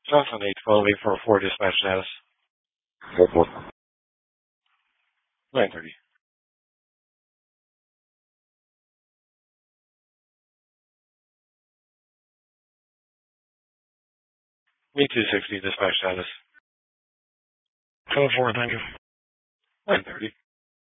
Johnson 812 844 dispatch status. 930. Me 260 dispatch status. Code 4, thank you. 930.